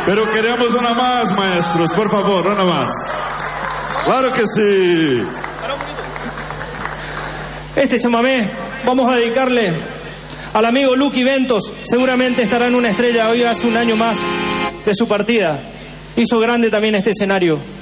Pero queremos una más, maestros, por favor, una más. Claro que sí. Este chamamé vamos a dedicarle al amigo Lucky Ventos. Seguramente estará en una estrella. Hoy hace un año más de su partida. Hizo grande también este escenario.